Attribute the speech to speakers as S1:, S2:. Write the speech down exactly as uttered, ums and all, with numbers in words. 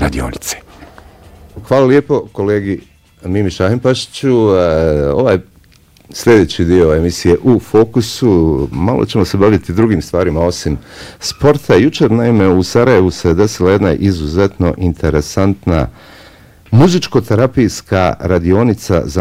S1: radionice.
S2: Hvala lijepo kolegi Mimi Šahinpašiću. Ovaj sljedeći dio emisije U fokusu, malo ćemo se baviti drugim stvarima osim sporta. Jučer naime u Sarajevu se desila jedna izuzetno interesantna muzičko-terapijska radionica za